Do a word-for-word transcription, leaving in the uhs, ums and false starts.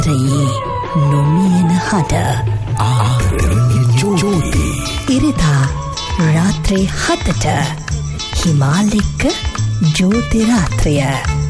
රාත්‍රයේ නොමියෙන හඬ ආරණ්‍ය ජෝති ඉරිදා රාත්‍රී හතට හිමාලෙක්ක ජෝති රාත්‍රිය